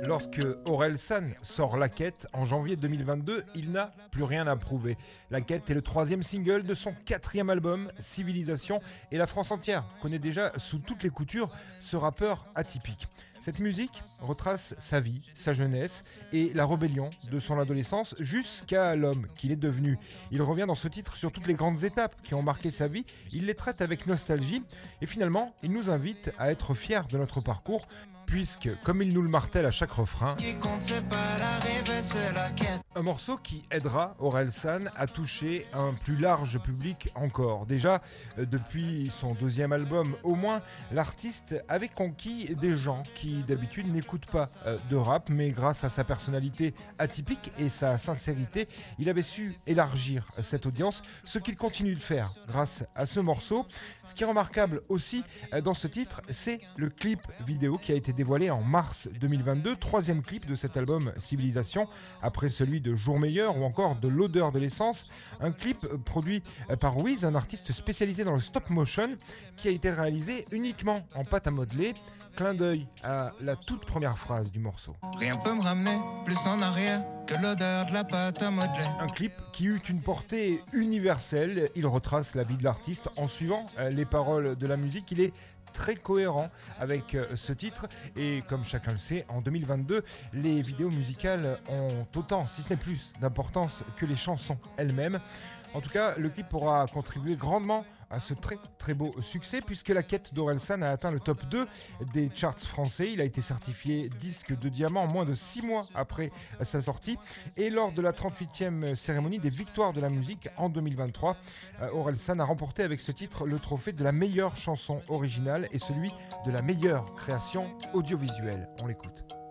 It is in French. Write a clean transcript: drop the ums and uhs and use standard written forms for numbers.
Lorsque Orelsan sort La Quête en janvier 2022, il n'a plus rien à prouver. La Quête est le 3e single de son 4e album, Civilisation, et la France entière connaît déjà sous toutes les coutures ce rappeur atypique. Cette musique retrace sa vie, sa jeunesse et la rébellion de son adolescence jusqu'à l'homme qu'il est devenu. Il revient dans ce titre sur toutes les grandes étapes qui ont marqué sa vie, il les traite avec nostalgie et finalement il nous invite à être fiers de notre parcours puisque, comme il nous le martèle à chaque refrain, un morceau qui aidera Orelsan à toucher un plus large public encore. Déjà, depuis son 2e album au moins, l'artiste avait conquis des gens qui d'habitude n'écoutent pas de rap, mais grâce à sa personnalité atypique et sa sincérité, il avait su élargir cette audience, ce qu'il continue de faire grâce à ce morceau. Ce qui est remarquable aussi dans ce titre, c'est le clip vidéo qui a été dévoilé en mars 2022, 3e clip de cet album Civilisation, après celui de Jour Meilleur ou encore de L'odeur de l'essence, un clip produit par Wiz, un artiste spécialisé dans le stop motion, qui a été réalisé uniquement en pâte à modeler. Clin d'œil à la toute première phrase du morceau. Rien peut me ramener plus en arrière que l'odeur de la pâte à modeler. Un clip qui eut une portée universelle. Il retrace la vie de l'artiste en suivant les paroles de la musique. Il est très cohérent avec ce titre et comme chacun le sait, en 2022, les vidéos musicales ont autant, si ce n'est plus, d'importance que les chansons elles-mêmes. En tout cas, le clip aura contribué grandement à ce très très beau succès puisque La Quête d'Orelsan a atteint le top 2 des charts français. Il a été certifié disque de diamant en moins de 6 mois après sa sortie et lors de la 38e cérémonie des victoires de la musique en 2023, Orelsan a remporté avec ce titre le trophée de la meilleure chanson originale et celui de la meilleure création audiovisuelle. On l'écoute.